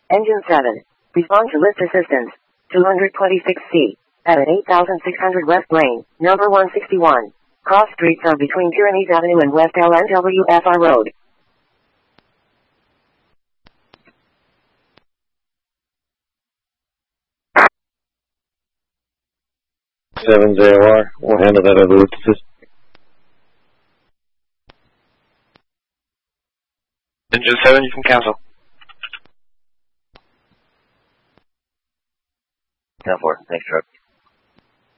Engine 7. Respond to lift assistance. 226C. At 8600 West Lane, number 161. Cross streets are between Pyrenees Avenue and West LNWFR Road. 7JOR, we'll handle that over with the system. Engine 7, you can cancel. 10-4, thanks, truck.